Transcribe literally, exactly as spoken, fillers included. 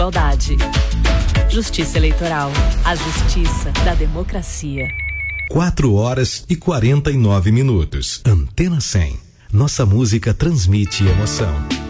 Igualdade. Justiça Eleitoral. A justiça da democracia. Quatro horas e quarenta e nove minutos. Antena cem. Nossa música transmite emoção.